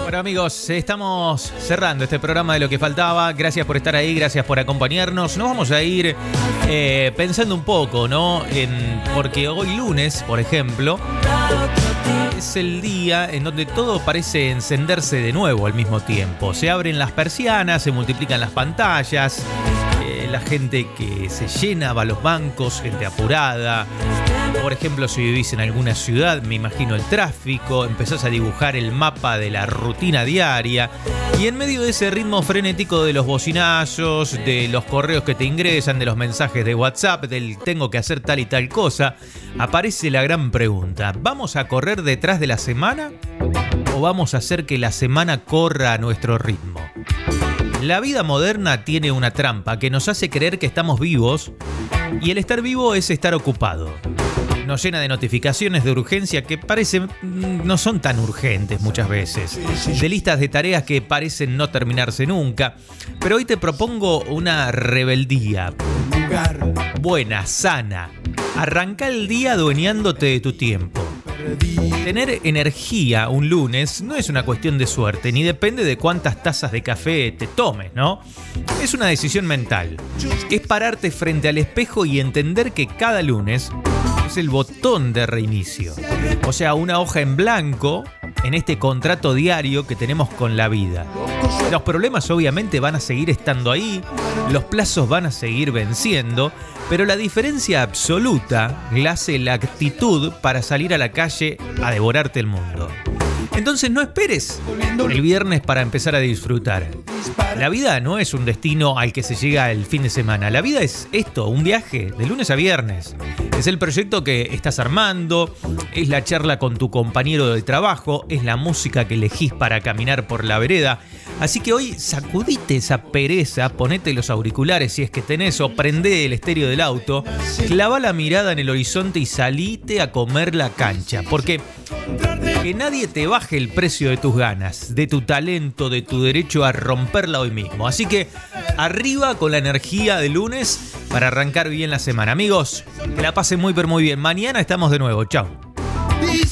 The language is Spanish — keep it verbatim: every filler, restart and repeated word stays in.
Bueno, amigos, estamos cerrando este programa de Lo que Faltaba. Gracias por estar ahí, gracias por acompañarnos. Nos vamos a ir eh, pensando un poco, ¿no? En, porque hoy lunes, por ejemplo, es el día en donde todo parece encenderse de nuevo al mismo tiempo. Se abren las persianas, se multiplican las pantallas, eh, la gente que se llena va a los bancos, gente apurada. Por ejemplo, si vivís en alguna ciudad, me imagino el tráfico, empezás a dibujar el mapa de la rutina diaria y en medio de ese ritmo frenético de los bocinazos, de los correos que te ingresan, de los mensajes de WhatsApp, del tengo que hacer tal y tal cosa, aparece la gran pregunta: ¿vamos a correr detrás de la semana o vamos a hacer que la semana corra a nuestro ritmo? La vida moderna tiene una trampa que nos hace creer que estamos vivos y el estar vivo es estar ocupado. Nos llena de notificaciones de urgencia que parecen no son tan urgentes muchas veces, de listas de tareas que parecen no terminarse nunca. Pero hoy te propongo una rebeldía buena, sana. Arranca el día adueñándote de tu tiempo. Tener energía un lunes no es una cuestión de suerte, ni depende de cuántas tazas de café te tomes, ¿no? Es una decisión mental. Es pararte frente al espejo y entender que cada lunes es el botón de reinicio. O sea, una hoja en blanco en este contrato diario que tenemos con la vida. Los problemas obviamente van a seguir estando ahí, los plazos van a seguir venciendo, pero la diferencia absoluta la hace la actitud para salir a la calle a devorarte el mundo. Entonces no esperes el viernes para empezar a disfrutar. La vida no es un destino al que se llega el fin de semana. La vida es esto, un viaje de lunes a viernes. Es el proyecto que estás armando, es la charla con tu compañero de trabajo, es la música que elegís para caminar por la vereda. Así que hoy sacudite esa pereza, ponete los auriculares si es que tenés o prendé el estéreo del auto, clava la mirada en el horizonte y salite a comer la cancha. Porque que nadie te baje el precio de tus ganas, de tu talento, de tu derecho a romperla hoy mismo. Así que arriba con la energía de lunes para arrancar bien la semana. Amigos, que la pasen muy pero muy bien. Mañana estamos de nuevo. Chau.